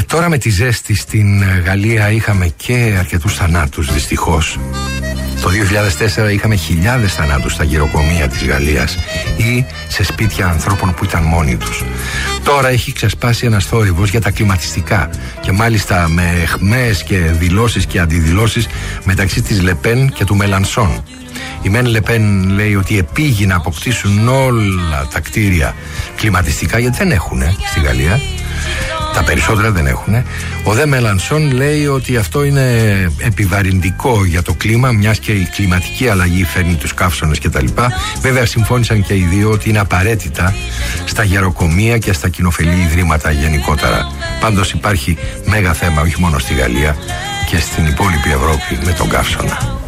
Τώρα με τη ζέστη στην Γαλλία είχαμε και αρκετούς θανάτους, δυστυχώς. Το 2004 είχαμε χιλιάδες θανάτους στα γυροκομεία της Γαλλίας ή σε σπίτια ανθρώπων που ήταν μόνοι τους. Τώρα έχει ξεσπάσει ένας θόρυβος για τα κλιματιστικά και μάλιστα με αιχμές και δηλώσεις και αντιδηλώσεις μεταξύ της Λεπέν και του Μελανσόν. Η Μεν Λεπέν λέει ότι επήγει να αποκτήσουν όλα τα κτίρια κλιματιστικά, γιατί δεν έχουν στη Γαλλία. Τα περισσότερα δεν έχουν. Ο δε Μελανσόν λέει ότι αυτό είναι επιβαρυντικό για το κλίμα, μιας και η κλιματική αλλαγή φέρνει τους καύσονες κτλ. Βέβαια συμφώνησαν και οι δύο ότι είναι απαραίτητα στα γεροκομεία και στα κοινοφελή ιδρύματα γενικότερα. Πάντως υπάρχει μέγα θέμα όχι μόνο στη Γαλλία και στην υπόλοιπη Ευρώπη με τον καύσωνα.